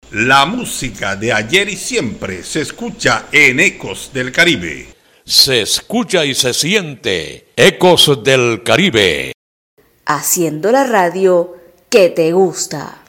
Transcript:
La música de ayer y siempre se escucha en Ecos del Caribe. Se escucha y se siente Ecos del Caribe. Haciendo la radio que te gusta.